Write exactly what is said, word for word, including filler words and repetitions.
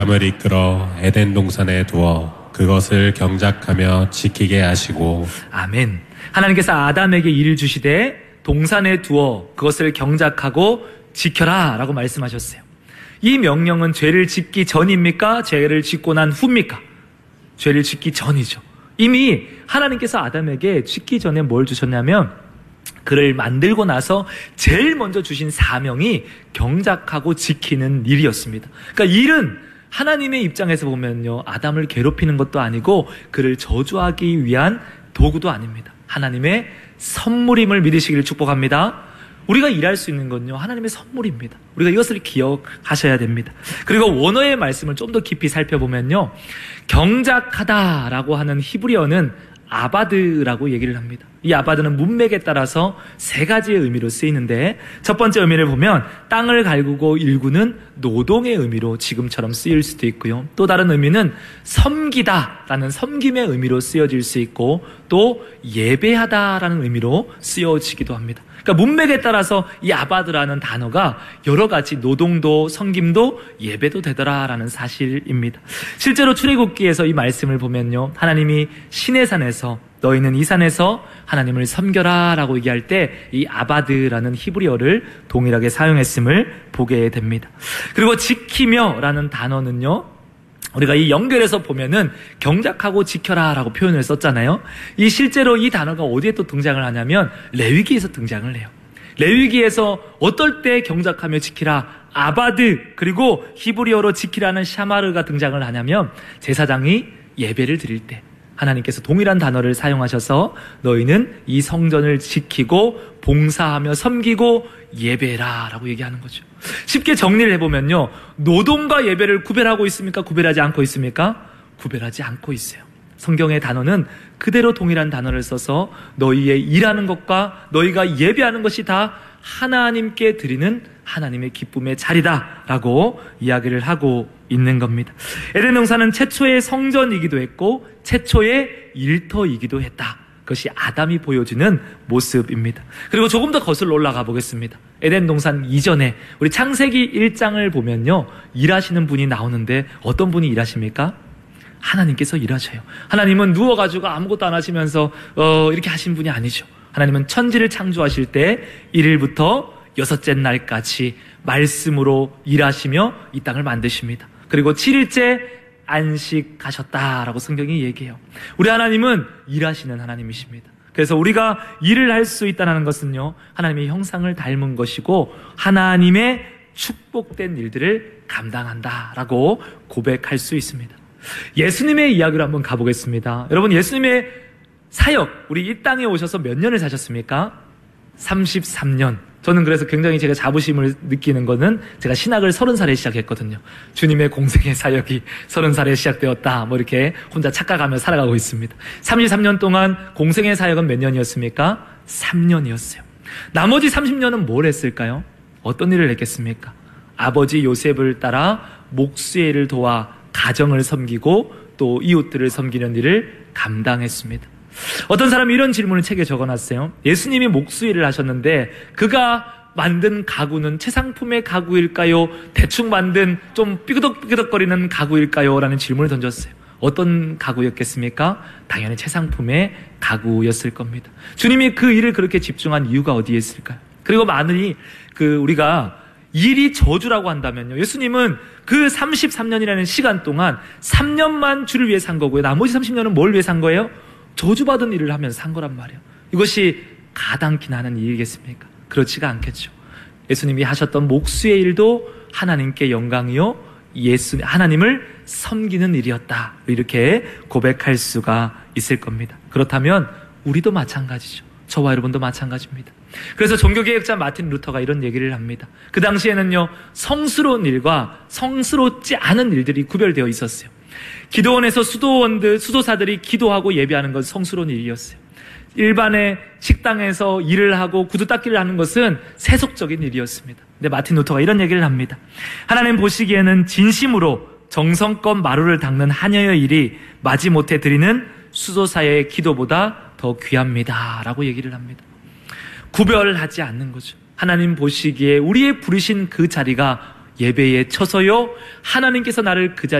사람을 이끌어 에덴 동산에 두어 그것을 경작하며 지키게 하시고. 아멘. 하나님께서 아담에게 일을 주시되 동산에 두어 그것을 경작하고 지켜라 라고 말씀하셨어요. 이 명령은 죄를 짓기 전입니까? 죄를 짓고 난 후입니까? 죄를 짓기 전이죠. 이미 하나님께서 아담에게 짓기 전에 뭘 주셨냐면 그를 만들고 나서 제일 먼저 주신 사명이 경작하고 지키는 일이었습니다. 그러니까 일은 하나님의 입장에서 보면요, 아담을 괴롭히는 것도 아니고 그를 저주하기 위한 도구도 아닙니다. 하나님의 선물임을 믿으시기를 축복합니다. 우리가 일할 수 있는 건요, 하나님의 선물입니다. 우리가 이것을 기억하셔야 됩니다. 그리고 원어의 말씀을 좀 더 깊이 살펴보면요, 경작하다라고 하는 히브리어는 아바드라고 얘기를 합니다. 이 아바드는 문맥에 따라서 세 가지의 의미로 쓰이는데, 첫 번째 의미를 보면 땅을 갈구고 일구는 노동의 의미로 지금처럼 쓰일 수도 있고요, 또 다른 의미는 섬기다라는 섬김의 의미로 쓰여질 수 있고, 또 예배하다라는 의미로 쓰여지기도 합니다. 그러니까 문맥에 따라서 이 아바드라는 단어가 여러 가지 노동도 섬김도 예배도 되더라라는 사실입니다. 실제로 출애굽기에서 이 말씀을 보면요, 하나님이 시내산에서 너희는 이 산에서 하나님을 섬겨라 라고 얘기할 때 이 아바드라는 히브리어를 동일하게 사용했음을 보게 됩니다. 그리고 지키며 라는 단어는요, 우리가 이 연결해서 보면은 경작하고 지켜라 라고 표현을 썼잖아요. 이 실제로 이 단어가 어디에 또 등장을 하냐면 레위기에서 등장을 해요. 레위기에서 어떨 때 경작하며 지키라, 아바드, 그리고 히브리어로 지키라는 샤마르가 등장을 하냐면 제사장이 예배를 드릴 때 하나님께서 동일한 단어를 사용하셔서 너희는 이 성전을 지키고 봉사하며 섬기고 예배라 라고 얘기하는 거죠. 쉽게 정리를 해보면요, 노동과 예배를 구별하고 있습니까? 구별하지 않고 있습니까? 구별하지 않고 있어요. 성경의 단어는 그대로 동일한 단어를 써서 너희의 일하는 것과 너희가 예배하는 것이 다 하나님께 드리는 하나님의 기쁨의 자리다 라고 이야기를 하고 있는 겁니다. 에덴 동산은 최초의 성전이기도 했고 최초의 일터이기도 했다. 그것이 아담이 보여주는 모습입니다. 그리고 조금 더 거슬러 올라가 보겠습니다. 에덴 동산 이전에 우리 창세기 일 장을 보면요, 일하시는 분이 나오는데 어떤 분이 일하십니까? 하나님께서 일하셔요. 하나님은 누워가지고 아무것도 안 하시면서 어, 이렇게 하신 분이 아니죠. 하나님은 천지를 창조하실 때 일 일부터 여섯째 날까지 말씀으로 일하시며 이 땅을 만드십니다. 그리고 칠 일째 안식하셨다라고 성경이 얘기해요. 우리 하나님은 일하시는 하나님이십니다. 그래서 우리가 일을 할 수 있다는 것은요, 하나님의 형상을 닮은 것이고 하나님의 축복된 일들을 감당한다라고 고백할 수 있습니다. 예수님의 이야기로 한번 가보겠습니다. 여러분, 예수님의 사역, 우리 이 땅에 오셔서 몇 년을 사셨습니까? 삼십삼 년. 저는 그래서 굉장히 제가 자부심을 느끼는 거는 제가 신학을 서른 살에 시작했거든요. 주님의 공생의 사역이 서른 살에 시작되었다, 뭐 이렇게 혼자 착각하며 살아가고 있습니다. 삼십삼 년 동안 공생의 사역은 몇 년이었습니까? 삼 년이었어요. 나머지 삼십 년은 뭘 했을까요? 어떤 일을 했겠습니까? 아버지 요셉을 따라 목수일을 도와 가정을 섬기고 또 이웃들을 섬기는 일을 감당했습니다. 어떤 사람이 이런 질문을 책에 적어놨어요. 예수님이 목수일을 하셨는데 그가 만든 가구는 최상품의 가구일까요? 대충 만든 좀 삐그덕삐그덕거리는 가구일까요? 라는 질문을 던졌어요. 어떤 가구였겠습니까? 당연히 최상품의 가구였을 겁니다. 주님이 그 일을 그렇게 집중한 이유가 어디에 있을까요? 그리고 많이 그 우리가 일이 저주라고 한다면요, 예수님은 그 삼십삼 년이라는 시간 동안 삼 년만 주를 위해 산 거고요, 나머지 삼십 년은 뭘 위해 산 거예요? 저주받은 일을 하면서 산 거란 말이에요. 이것이 가당키나 하는 일이겠습니까? 그렇지가 않겠죠. 예수님이 하셨던 목수의 일도 하나님께 영광이요, 예수 하나님을 섬기는 일이었다, 이렇게 고백할 수가 있을 겁니다. 그렇다면 우리도 마찬가지죠. 저와 여러분도 마찬가지입니다. 그래서 종교개혁자 마틴 루터가 이런 얘기를 합니다. 그 당시에는요, 성스러운 일과 성스럽지 않은 일들이 구별되어 있었어요. 기도원에서 수도원들, 수도사들이 기도하고 예배하는 건 성스러운 일이었어요. 일반의 식당에서 일을 하고 구두 닦기를 하는 것은 세속적인 일이었습니다. 근데 마틴 루터가 이런 얘기를 합니다. 하나님 보시기에는 진심으로 정성껏 마루를 닦는 하녀의 일이 마지못해 드리는 수도사의 기도보다 더 귀합니다 라고 얘기를 합니다. 구별하지 않는 거죠. 하나님 보시기에 우리의 부르신 그 자리가 예배에 쳐서요 하나님께서 나를 그 자리에